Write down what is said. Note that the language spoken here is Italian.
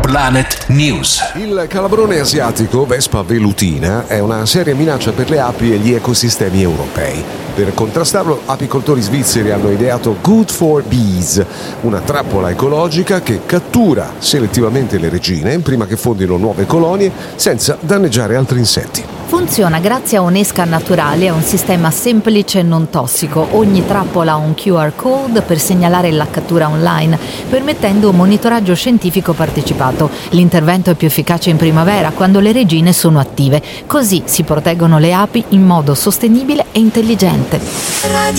Planet News. Il calabrone asiatico, Vespa velutina, è una seria minaccia per le api e gli ecosistemi europei. Per contrastarlo, apicoltori svizzeri hanno ideato Good for Bees, una trappola ecologica che cattura selettivamente le regine prima che fondino nuove colonie senza danneggiare altri insetti. Funziona grazie a un'esca naturale e a un sistema semplice e non tossico. Ogni trappola ha un QR code per segnalare la cattura online, permettendo un monitoraggio scientifico partecipato. L'intervento è più efficace in primavera, quando le regine sono attive. Così si proteggono le api in modo sostenibile e intelligente.